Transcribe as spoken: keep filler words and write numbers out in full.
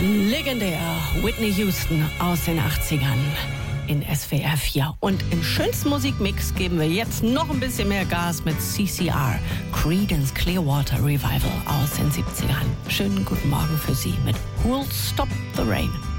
Legendär Whitney Houston aus den achtzigern in S W R vier. Und im schönsten Musikmix geben wir jetzt noch ein bisschen mehr Gas mit C C R, Creedence Clearwater Revival aus den siebzigern. Schönen guten Morgen für Sie mit Who'll Stop the Rain.